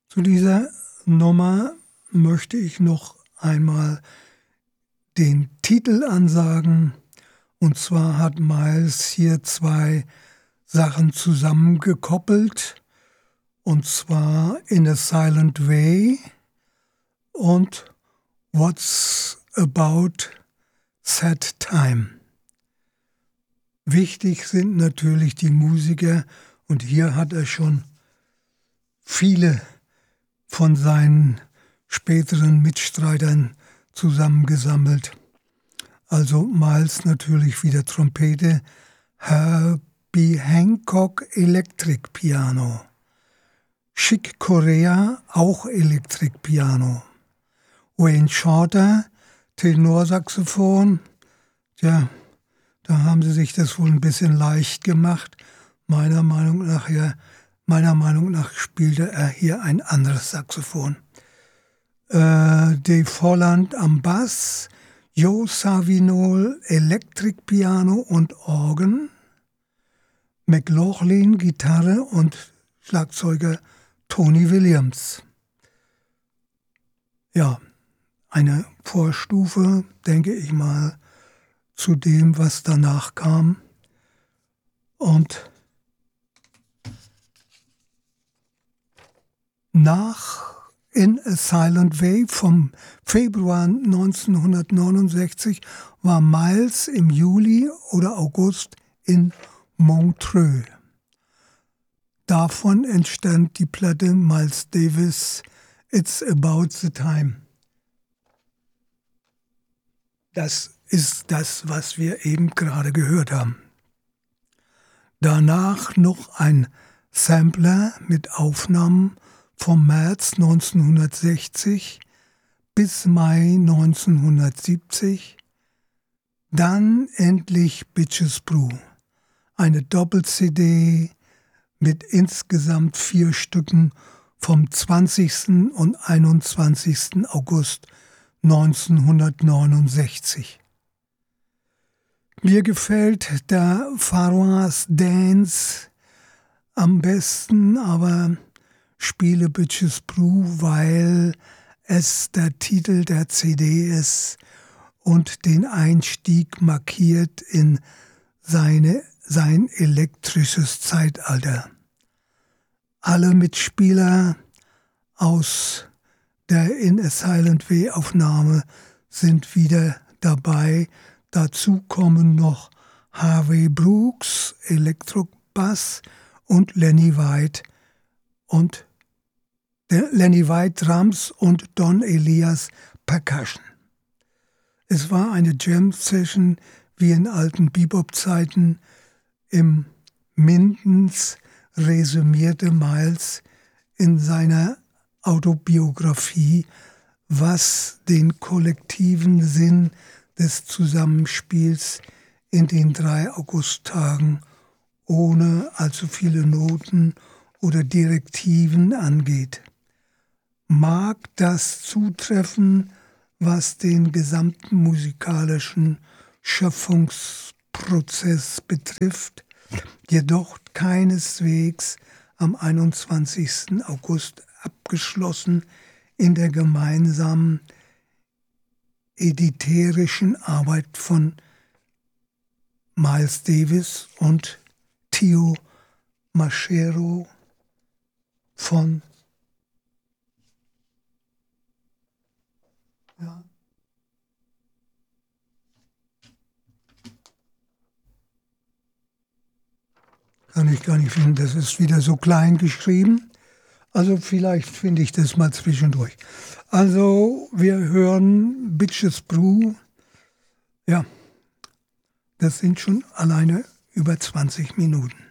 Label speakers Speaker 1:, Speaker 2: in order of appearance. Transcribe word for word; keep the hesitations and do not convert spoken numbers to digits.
Speaker 1: Zu dieser Nummer möchte ich noch einmal den Titel ansagen. Und zwar hat Miles hier zwei Sachen zusammengekoppelt. Und zwar In a Silent Way und What's About Sad Time. Wichtig sind natürlich die Musiker, und hier hat er schon viele von seinen späteren Mitstreitern zusammengesammelt. Also Miles natürlich wieder Trompete, Herbie Hancock Electric Piano, Chick Corea auch Electric Piano, Wayne Shorter Tenorsaxophon, ja, da haben sie sich das wohl ein bisschen leicht gemacht. Meiner Meinung nach, ja, meiner Meinung nach spielte er hier ein anderes Saxophon. Äh, Dave Holland am Bass, Joe Savinol Electric Piano und Orgel, McLaughlin Gitarre und Schlagzeuger Tony Williams. Ja, eine Vorstufe, denke ich mal, zu dem, was danach kam. Und nach In a Silent Way vom Februar neunzehnhundertneunundsechzig war Miles im Juli oder August in Montreux. Davon entstand die Platte Miles Davis It's About the Time. Das ist das, was wir eben gerade gehört haben. Danach noch ein Sampler mit Aufnahmen vom März neunzehnhundertsechzig bis Mai neunzehnhundertsiebzig. Dann endlich Bitches Brew, eine Doppel-C D mit insgesamt vier Stücken vom zwanzigsten und einundzwanzigsten August neunzehnhundertneunundsechzig. Mir gefällt der Pharaoh's Dance am besten, aber spiele Bitches Brew, weil es der Titel der C D ist und den Einstieg markiert in seine, sein elektrisches Zeitalter. Alle Mitspieler aus der In a Silent Way Aufnahme sind wieder dabei. Dazu kommen noch Harvey Brooks, Elektrobass und Lenny White und Lenny White Drums und Don Elias Percussion. Es war eine Jam-Session wie in alten Bebop-Zeiten. Im Mindens resümierte Miles in seiner Autobiografie, was den kollektiven Sinn des Zusammenspiels in den drei Augusttagen ohne allzu viele Noten oder Direktiven angeht. Mag das zutreffen, was den gesamten musikalischen Schöpfungsprozess betrifft, jedoch keineswegs am einundzwanzigsten August abgeschlossen in der gemeinsamen editerischen Arbeit von Miles Davis und Tio Macero von ja, kann ich gar nicht finden, das ist wieder so klein geschrieben. Also vielleicht finde ich das mal zwischendurch. Also wir hören Bitches Brew. Ja, das sind schon alleine über zwanzig Minuten.